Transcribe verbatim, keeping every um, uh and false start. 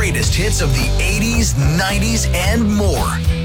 greatest hits of the eighties, nineties, and more.